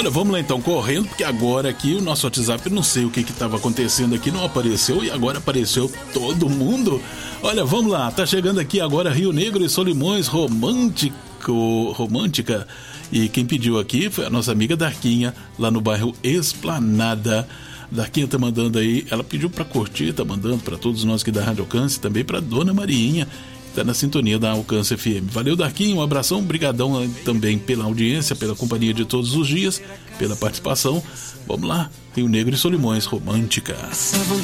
Olha, vamos lá então, correndo, porque agora aqui o nosso WhatsApp, não sei o que estava acontecendo aqui, não apareceu e agora apareceu todo mundo. Olha, vamos lá, tá chegando aqui agora Rio Negro e Solimões, romântica. E quem pediu aqui foi a nossa amiga Darquinha, lá no bairro Esplanada. Darquinha tá mandando aí, ela pediu pra curtir, tá mandando pra todos nós aqui da Rádio Alcance, também pra Dona Mariinha, que tá na sintonia da Alcance FM. Valeu, Darquinha, um abração, brigadão também pela audiência, pela companhia de todos os dias, pela participação. Vamos lá, Rio Negro e Solimões, romântica.